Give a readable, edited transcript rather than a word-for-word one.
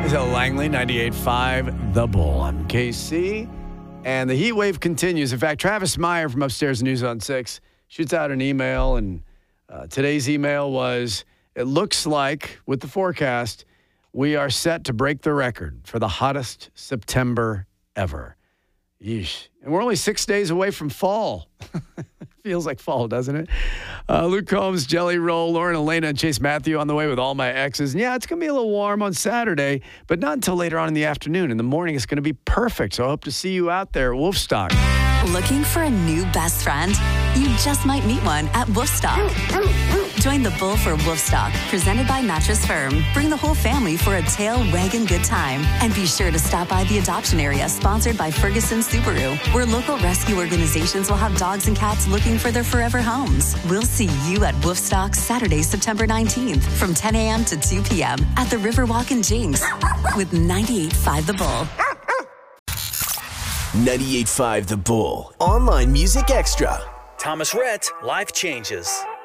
Is that Langley, 98.5, The Bull. I'm KC, and the heat wave continues. In fact, Travis Meyer from Upstairs News on 6 shoots out an email, and today's email was, it looks like, with the forecast, we are set to break the record for the hottest September ever. Yeesh. And we're only 6 days away from fall. Feels like fall, doesn't it? Luke Combs, Jelly Roll, Lauren Elena, and Chase Matthew on the way with All My Exes. And yeah, it's going to be a little warm on Saturday, but not until later on in the afternoon. In the morning, it's going to be perfect. So I hope to see you out there at Wolfstock. Looking for a new best friend? You just might meet one at Wolfstock. Join the Bull for Wolfstock, presented by Mattress Firm. Bring the whole family for a tail wagging good time. And be sure to stop by the adoption area, sponsored by Ferguson Subaru, where local rescue organizations will have dogs and cats looking for their forever homes. We'll see you at Wolfstock Saturday, September 19th from 10 a.m. to 2 p.m. at the Riverwalk in Jinx with 98.5 The Bull. 98.5 The Bull. Online Music Extra. Thomas Rhett, Life Changes.